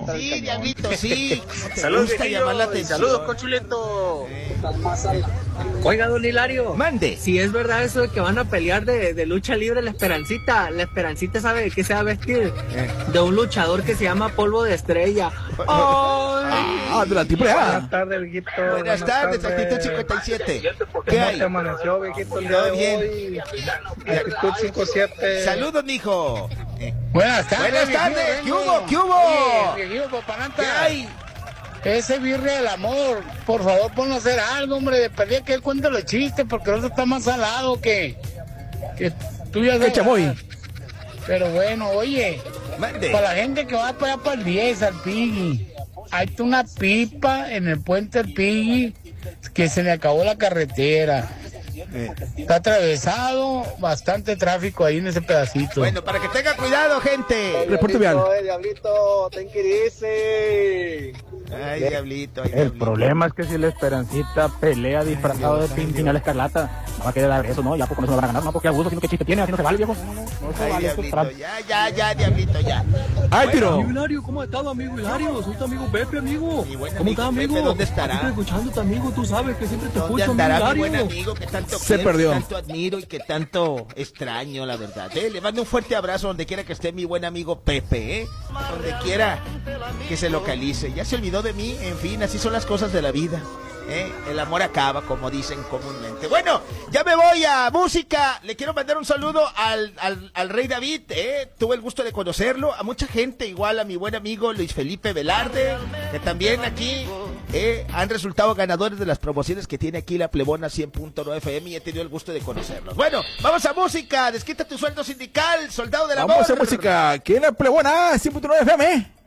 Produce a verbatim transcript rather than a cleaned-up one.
Sí, Diablito, sí. Saludos, saludos, Conchulento. Eh. Oiga, don Hilario. Mande. Si es verdad eso de que van a pelear de, de lucha libre, la Esperancita, la Esperancita sabe de qué se va a vestir. Eh. De un luchador que se llama Polvo de Estrella. ¡Ay! Ah, de la triple A. Buenas tardes, viejito. Buenas, Buenas tardes, Actitud cincuenta y siete. ¿Qué ¿Cómo hay? te amaneció, viejito, el día de hoy? Actitud cincuenta y siete. Saludos, mijo. Eh. Buenas tardes. Buenas tardes. ¿Qué hubo? ¿Qué hubo? Oye, viejito, papananta. ¿Qué hay? Ese birria del amor, por favor, ponlo a hacer algo, hombre. De perdida que él cuente los chistes, porque el otro está más salado que... que tú ya sabes. Chamoy. Pero bueno, oye, Mande. Para la gente que va para allá para el diez, al Piggy, hay una pipa en el puente del Piggy que se le acabó la carretera. Eh. Está atravesado, bastante tráfico ahí en ese pedacito. Bueno, para que tenga cuidado, gente. Reporte vial. Eh, Diablito, ten que irse. Ay, Diablito, ay, El Diablito. problema es que si la Esperancita pelea disfrazado de Pimpinela Escarlata, no va a quedar eso, ¿no? Ya pues con eso no van a ganar, ¿no? Porque abuso, sino que chiste tiene, así no se vale, viejo. No se Ay, vale, Diablito, eso, ya, ya, ya, Diablito, ya. Ay, pero. Amigo Hilario, ¿cómo has estado, amigo Hilario? Soy tu amigo Pepe, amigo. Mi buen ¿Cómo amigo estás, amigo? Pepe, ¿dónde estará? Aquí estoy escuchando, amigo, tú sabes que siempre te ¿Dónde escucho, andará amigo mi buen Hilario? amigo que tanto Se quiero, perdió. que tanto admiro y que tanto extraño, la verdad? Eh, le mando un fuerte abrazo donde quiera que esté mi buen amigo Pepe, ¿eh? Donde quiera que se localice. Ya se olvidó de mí, en fin, así son las cosas de la vida. ¿Eh? El amor acaba, como dicen comúnmente. Bueno, ya me voy a música. Le quiero mandar un saludo al, al, al Rey David. ¿eh? Tuve el gusto de conocerlo. A mucha gente, igual a mi buen amigo Luis Felipe Velarde, que también aquí eh, han resultado ganadores de las promociones que tiene aquí la Plebona cien punto nueve F M y he tenido el gusto de conocerlos. Bueno, vamos a música. Desquita tu sueldo sindical, soldado del amor. Vamos a música. ¿Quién es Plebona cien punto nueve F M?